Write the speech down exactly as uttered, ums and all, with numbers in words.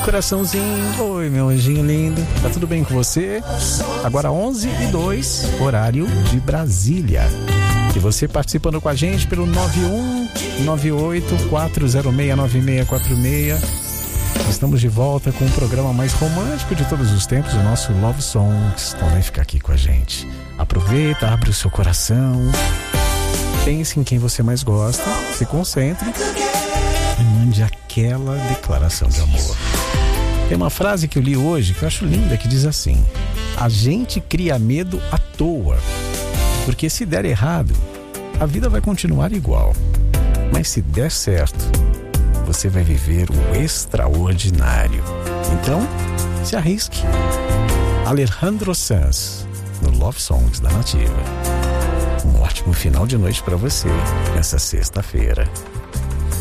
coraçãozinho. Oi, meu anjinho lindo. Tá tudo bem com você? Agora onze e dois, horário de Brasília. E você participando com a gente pelo nove um nove oito quatro zero seis nove seis quatro seis. Estamos de volta com o programa mais romântico de todos os tempos, o nosso Love Songs. Então vem ficar aqui com a gente. Aproveita, abre o seu coração. Pense em quem você mais gosta. Se concentre e mande aquela declaração de amor. Tem uma frase que eu li hoje que eu acho linda, que diz assim: a gente cria medo à toa, porque se der errado, a vida vai continuar igual. Mas se der certo, você vai viver o extraordinário. Então, se arrisque. Alejandro Sanz, no Love Songs da Nativa. Um ótimo final de noite para você nessa sexta-feira.